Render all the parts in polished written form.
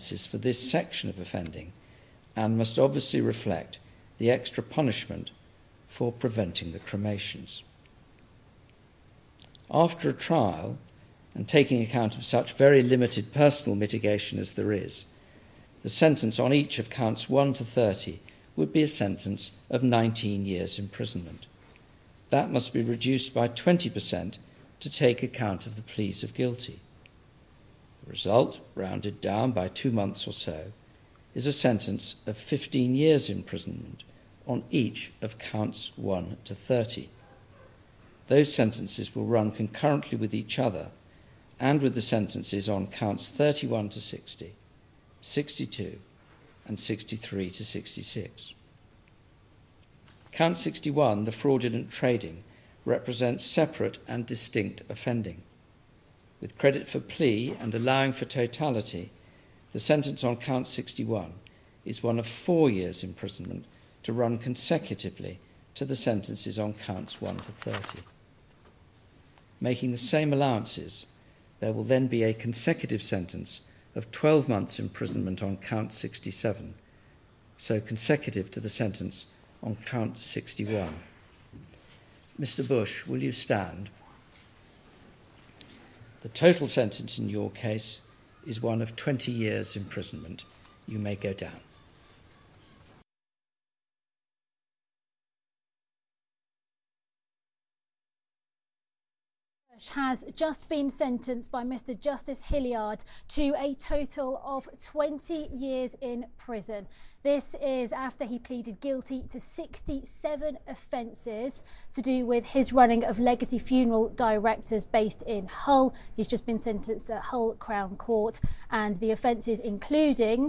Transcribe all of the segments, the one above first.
offences for this section of offending and must obviously reflect the extra punishment for preventing the cremations. After a trial, and taking account of such very limited personal mitigation as there is, the sentence on each of counts 1 to 30 would be a sentence of 19 years imprisonment. That must be reduced by 20% to take account of the pleas of guilty. The result, rounded down by 2 months or so, is a sentence of 15 years imprisonment on each of counts 1 to 30. Those sentences will run concurrently with each other and with the sentences on counts 31 to 60, 62, and 63 to 66. Count 61, the fraudulent trading, represents separate and distinct offending. With credit for plea and allowing for totality, the sentence on count 61 is one of 4 years imprisonment to run consecutively to the sentences on counts 1 to 30. Making the same allowances, there will then be a consecutive sentence of 12 months imprisonment on count 67, so consecutive to the sentence on count 61. Mr. Bush, will you stand? The total sentence in your case is one of 20 years imprisonment. You may go down. Has just been sentenced by Mr. Justice Hilliard to a total of 20 years in prison. This is after he pleaded guilty to 67 offences to do with his running of Legacy Funeral Directors based in Hull. He's just been sentenced at Hull Crown Court, and the offences included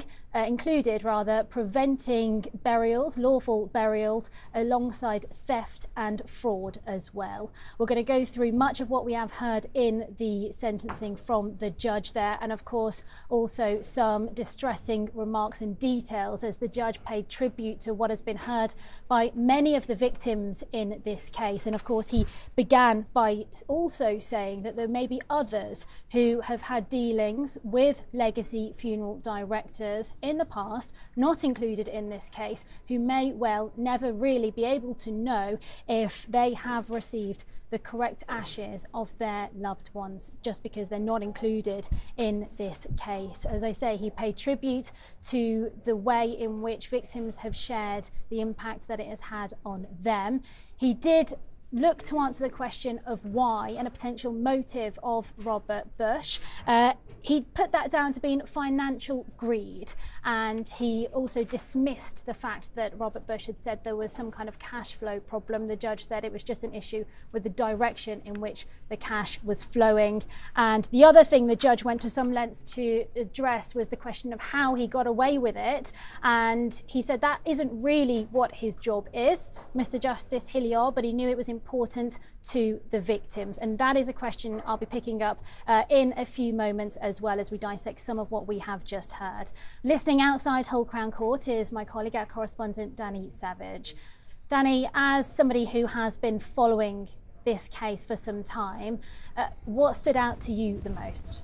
preventing burials, lawful burials, alongside theft and fraud as well. We're going to go through much of what we have heard in the sentencing from the judge there, and of course also some distressing remarks and details as the judge paid tribute to what has been heard by many of the victims in this case. And of course he began by also saying that there may be others who have had dealings with Legacy Funeral Directors in the past, not included in this case, who may well never really be able to know if they have received the correct ashes of their loved ones just because they're not included in this case. As I say, he paid tribute to the way in which victims have shared the impact that it has had on them. He did look to answer the question of why and a potential motive of Robert Bush. He put that down to being financial greed, and he also dismissed the fact that Robert Bush had said there was some kind of cash flow problem. The judge said it was just an issue with the direction in which the cash was flowing. And the other thing the judge went to some lengths to address was the question of how he got away with it. And he said that isn't really what his job is, Mr. Justice Hilliard, but he knew it was important to the victims. And that is a question I'll be picking up in a few moments as well as we dissect some of what we have just heard. Listening outside Hull Crown Court is my colleague, our correspondent, Danny Savage. Danny, as somebody who has been following this case for some time, what stood out to you the most?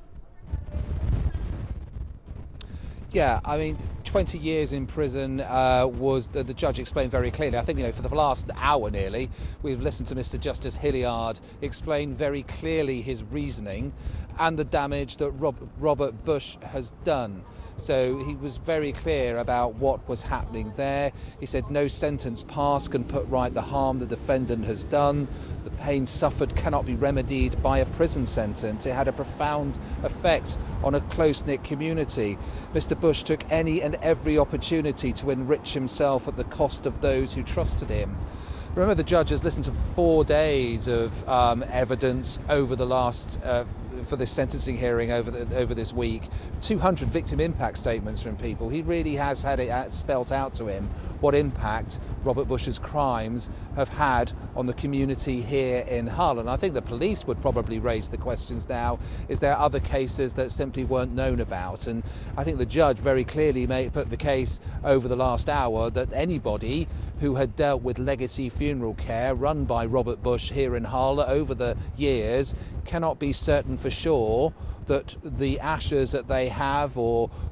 Yeah, I mean, 20 years in prison was, the judge explained very clearly. I think, for the last hour nearly, we've listened to Mr. Justice Hilliard explain very clearly his reasoning and the damage that Robert Bush has done. So he was very clear about what was happening there. He said no sentence passed can put right the harm the defendant has done. The pain suffered cannot be remedied by a prison sentence. It had a profound effect on a close-knit community. Mr. Bush took any and every opportunity to enrich himself at the cost of those who trusted him. Remember, the judge has listened to 4 days of evidence over the last for this sentencing hearing over this week. 200 victim impact statements from people. He really has had it spelt out to him what impact Robert Bush's crimes have had on the community here in Hull. And I think the police would probably raise the questions now, is there other cases that simply weren't known about? And I think the judge very clearly put the case over the last hour that anybody who had dealt with legacy funeral care run by Robert Bush here in Hull over the years cannot be certain for sure that the ashes that they have or